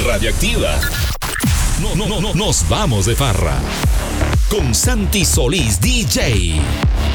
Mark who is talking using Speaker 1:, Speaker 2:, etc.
Speaker 1: Radioactiva. No, nos vamos de farra. Con Santi Solís DJ.